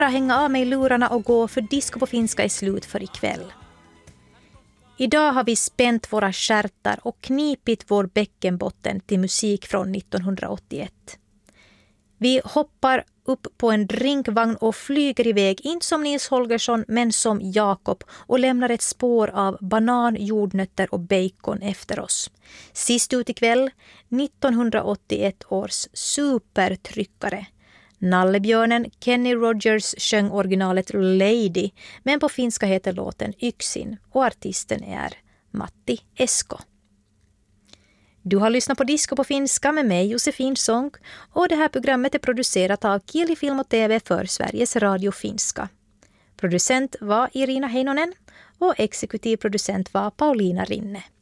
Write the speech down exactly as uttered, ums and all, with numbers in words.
hänga av mig lurarna och gå, för disco på finska är slut för ikväll. Idag har vi spänt våra skärtar och knipit vår bäckenbotten till musik från nittonhundraåttioett. Vi hoppar upp på en drinkvagn och flyger iväg, inte som Nils Holgersson men som Jakob, och lämnar ett spår av banan, jordnötter och bacon efter oss. Sist ut ikväll, nittonhundraåttioett års supertryckare. Nallebjörnen Kenny Rogers sjöng originalet Lady, men på finska heter låten Yksin och artisten är Matti Esko. Du har lyssnat på Disco på finska med mig, Josefin Sonck, och det här programmet är producerat av Kieli Film och T V för Sveriges Radio Finska. Producent var Irina Heinonen och exekutiv producent var Paulina Rinne.